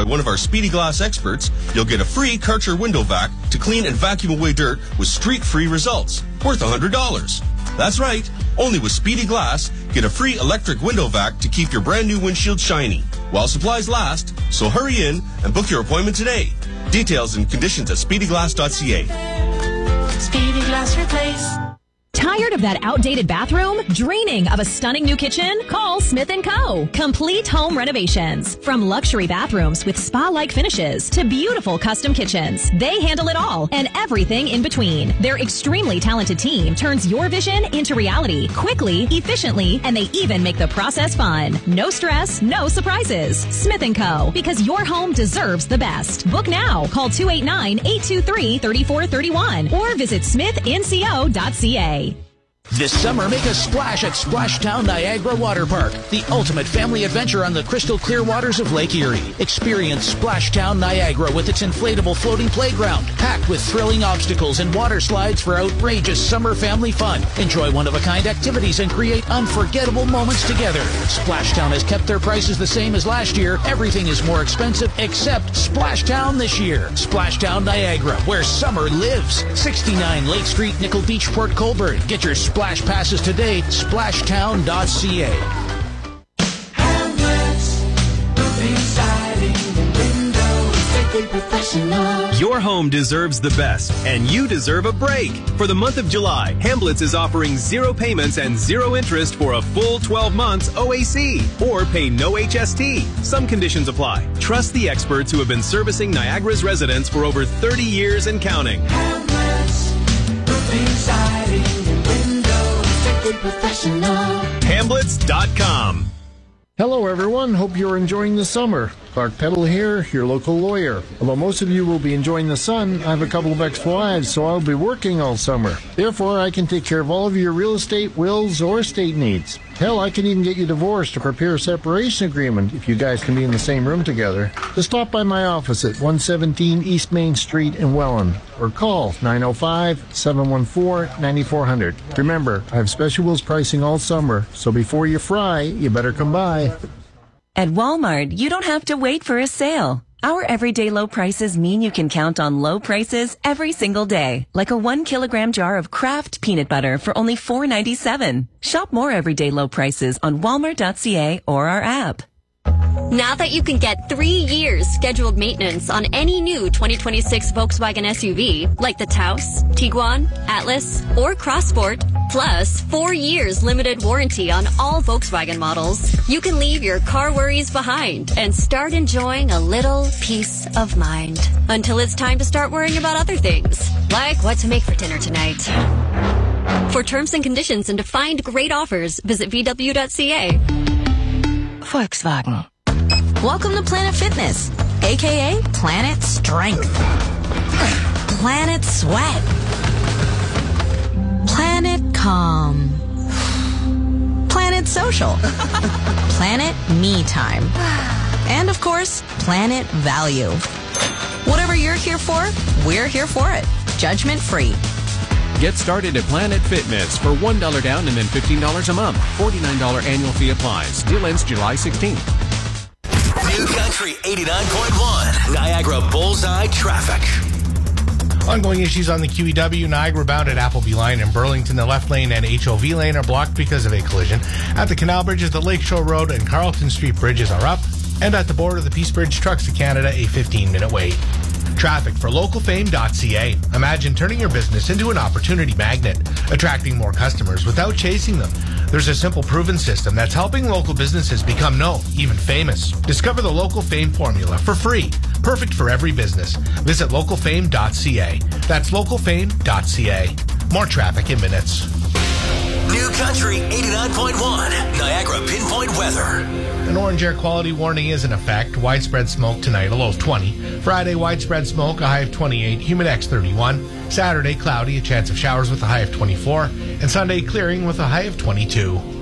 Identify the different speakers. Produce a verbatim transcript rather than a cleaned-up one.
Speaker 1: one of our Speedy Glass experts, you'll get a free Karcher window vac to clean and vacuum away dirt with streak-free results, worth one hundred dollars. That's right. Only with Speedy Glass, get a free electric window vac to keep your brand new windshield shiny while supplies last. So hurry in and book your appointment today. Details and conditions at speedy glass dot c a.
Speaker 2: Speedy Glass Replace.
Speaker 3: Tired of that outdated bathroom? Dreaming of a stunning new kitchen? Call Smith and Co. Complete home renovations. From luxury bathrooms with spa-like finishes to beautiful custom kitchens, they handle it all and everything in between. Their extremely talented team turns your vision into reality quickly, efficiently, and they even make the process fun. No stress, no surprises. Smith and Co. Because your home deserves the best. Book now. Call two eight nine, eight two three, three four three one or visit smith n c o dot c a.
Speaker 4: This summer, make a splash at Splashtown Niagara Water Park, the ultimate family adventure on the crystal clear waters of Lake Erie. Experience Splashtown Niagara with its inflatable floating playground, packed with thrilling obstacles and water slides for outrageous summer family fun. Enjoy one-of-a-kind activities and create unforgettable moments together. Splashtown has kept their prices the same as last year. Everything is more expensive except Splashtown this year. Splashtown Niagara, where summer lives. sixty-nine Lake Street, Nickel Beach, Port Colborne. Get your Splash passes today, splashtown dot c a.
Speaker 5: Your home deserves the best, and you deserve a break. For the month of July, Hamblets is offering zero payments and zero interest for a full twelve months O A C, or pay no H S T. Some conditions apply. Trust the experts who have been servicing Niagara's residents for over thirty years and counting.
Speaker 2: Hamblets, roofing, siding, and windows, strictly professional.
Speaker 5: Hamblets dot com.
Speaker 6: Hello, everyone. Hope you're enjoying the summer. Clark Peddle here, your local lawyer. Although most of you will be enjoying the sun, I have a couple of ex-wives, so I'll be working all summer. Therefore, I can take care of all of your real estate, wills, or estate needs. Hell, I can even get you divorced or prepare a separation agreement if you guys can be in the same room together. Just stop by my office at one seventeen East Main Street in Welland or call nine oh five, seven one four, nine four zero zero. Remember, I have special wills pricing all summer, so before you fry, you better come by.
Speaker 7: At Walmart, you don't have to wait for a sale. Our everyday low prices mean you can count on low prices every single day, like a one kilogram jar of Kraft peanut butter for only four ninety-seven. Shop more everyday low prices on walmart dot c a or our app.
Speaker 8: Now that you can get three years scheduled maintenance on any new twenty twenty-six Volkswagen S U V, like the Taos, Tiguan, Atlas, or Crossport, plus four years limited warranty on all Volkswagen models, you can leave your car worries behind and start enjoying a little peace of mind. Until it's time to start worrying about other things, like what to make for dinner tonight. For terms and conditions and to find great offers, visit v w dot c a.
Speaker 9: Volkswagen. Welcome to Planet Fitness, aka Planet Strength, Planet Sweat, Planet Calm, Planet Social, Planet Me Time, and of course, Planet Value. Whatever you're here for, we're here for it. Judgment free.
Speaker 10: Get started at Planet Fitness for one dollar down and then fifteen dollars a month. forty-nine dollars annual fee applies. Deal ends July sixteenth.
Speaker 11: New Country eighty-nine point one, Niagara Bullseye Traffic.
Speaker 12: Ongoing issues on the Q E W, Niagara bound at Appleby Line and Burlington. The left lane and H O V lane are blocked because of a collision. At the canal bridges, the Lakeshore Road and Carlton Street bridges are up. And at the border of the Peace Bridge, trucks to Canada, a fifteen minute wait. Traffic for local fame dot c a. Imagine turning your business into an opportunity magnet, attracting more customers without chasing them. There's a simple, proven system that's helping local businesses become known, even famous. Discover the Local Fame formula for free, perfect for every business. Visit local fame dot c a. That's local fame dot c a. More traffic in minutes.
Speaker 11: New Country eighty-nine point one, Niagara Pinpoint Weather.
Speaker 12: An orange air quality warning is in effect. Widespread smoke tonight, a low of twenty. Friday, widespread smoke, a high of twenty-eight. Humidex thirty-one. Saturday, cloudy, a chance of showers with a high of twenty-four. And Sunday, clearing with a high of twenty-two.